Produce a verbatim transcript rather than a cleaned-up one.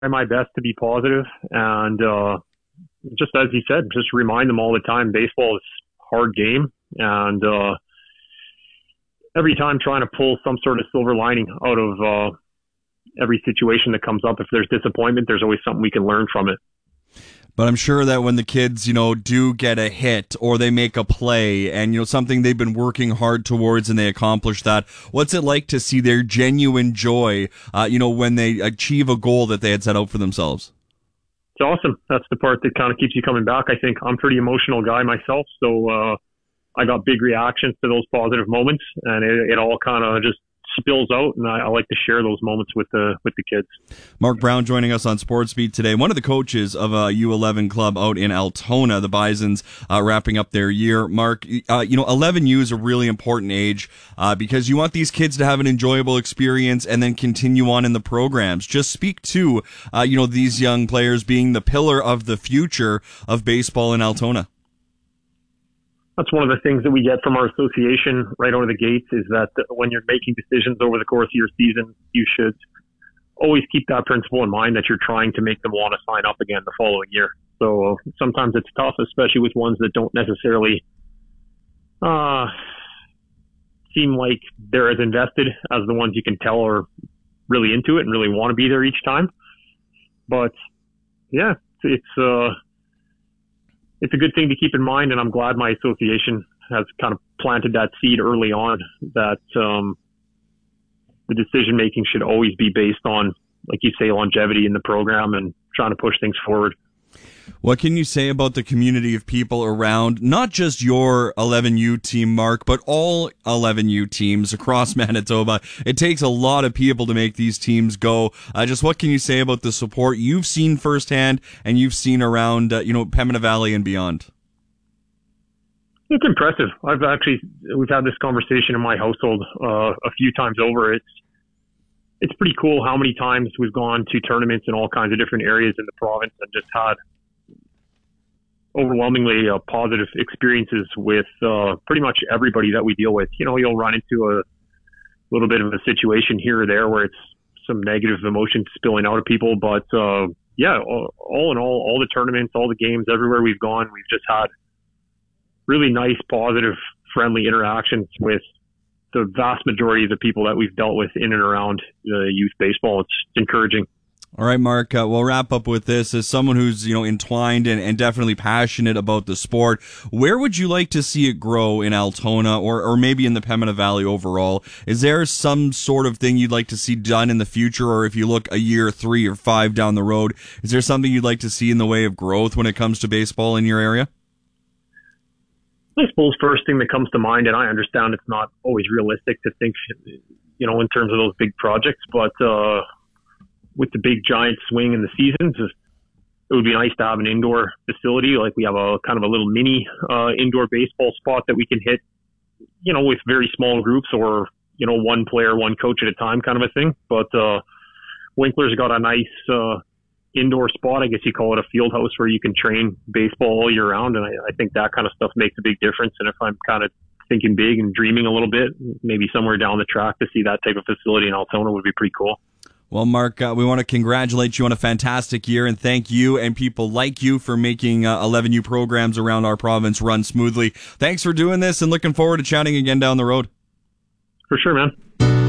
my best to be positive, and uh, just as you said, just remind them all the time, baseball is a hard game, and uh, every time trying to pull some sort of silver lining out of uh, every situation that comes up. If there's disappointment, there's always something we can learn from it. But I'm sure that when the kids, you know, do get a hit or they make a play and, you know, something they've been working hard towards and they accomplish that, what's it like to see their genuine joy, uh, you know, when they achieve a goal that they had set out for themselves? It's awesome. That's the part that kind of keeps you coming back. I think I'm a pretty emotional guy myself, so uh, I got big reactions to those positive moments, and it, it all kind of just spills out, and I, I like to share those moments with the with the kids. Mark Brown joining us on Sports Beat today, one of the coaches of a U eleven club out in Altona. The Bisons uh, wrapping up their year. Mark, uh, you know, eleven U is a really important age uh, because you want these kids to have an enjoyable experience and then continue on in the programs. Just speak to, uh, you know, these young players being the pillar of the future of baseball in Altona. That's one of the things that we get from our association right out of the gates, is that when you're making decisions over the course of your season, you should always keep that principle in mind, that you're trying to make them want to sign up again the following year. So sometimes it's tough, especially with ones that don't necessarily uh, seem like they're as invested as the ones you can tell are really into it and really want to be there each time. But yeah, it's uh, it's a good thing to keep in mind, and I'm glad my association has kind of planted that seed early on, that um, the decision making should always be based on, like you say, longevity in the program and trying to push things forward. What can you say about the community of people around, not just your eleven U team, Mark, but all eleven U teams across Manitoba? It takes a lot of people to make these teams go. Uh, just what can you say about the support you've seen firsthand and you've seen around, uh, you know, Pembina Valley and beyond? It's impressive. I've actually, we've had this conversation in my household uh, a few times over. It's it's pretty cool how many times we've gone to tournaments in all kinds of different areas in the province and just had overwhelmingly uh, positive experiences with uh, pretty much everybody that we deal with. You know, you'll run into a little bit of a situation here or there where it's some negative emotions spilling out of people. But uh, yeah, all, all in all, all the tournaments, all the games, everywhere we've gone, we've just had really nice, positive, friendly interactions with the vast majority of the people that we've dealt with in and around uh, youth baseball. It's, it's encouraging. All right, Mark, uh, we'll wrap up with this. As someone who's, you know, entwined and, and definitely passionate about the sport, where would you like to see it grow in Altona or, or maybe in the Pembina Valley overall? Is there some sort of thing you'd like to see done in the future, or if you look a year, three, or five down the road, is there something you'd like to see in the way of growth when it comes to baseball in your area? I suppose first thing that comes to mind, and I understand it's not always realistic to think, you know, in terms of those big projects, but uh, with the big giant swing in the seasons, it would be nice to have an indoor facility. Like we have a kind of a little mini uh, indoor baseball spot that we can hit, you know, with very small groups, or, you know, one player, one coach at a time kind of a thing. But uh, Winkler's got a nice uh, indoor spot, I guess you call it a field house, where you can train baseball all year round. And I, I think that kind of stuff makes a big difference. And if I'm kind of thinking big and dreaming a little bit, maybe somewhere down the track to see that type of facility in Altona would be pretty cool. Well, Mark, uh, we want to congratulate you on a fantastic year and thank you and people like you for making uh, eleven U programs around our province run smoothly. Thanks for doing this and looking forward to chatting again down the road. For sure, man.